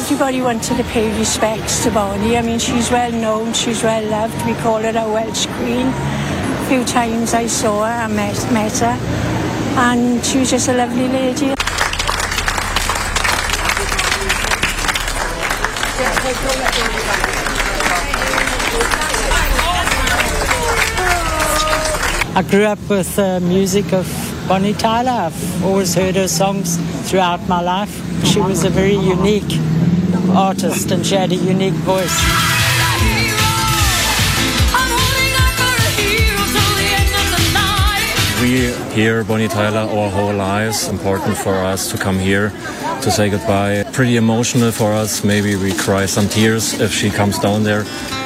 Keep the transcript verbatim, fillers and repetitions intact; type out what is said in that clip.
everybody wanted to pay respects to Bonnie. I mean, she's well known, she's well loved. We call her our Welsh Queen. A few times I saw her, I met, met her, and she was just a lovely lady. I grew up with the uh, music of Bonnie Tyler. I've always heard her songs throughout my life. She was a very unique artist and she had a unique voice. We hear Bonnie Tyler our whole lives. Important for us to come here to say goodbye. Pretty emotional for us. Maybe we cry some tears if she comes down there.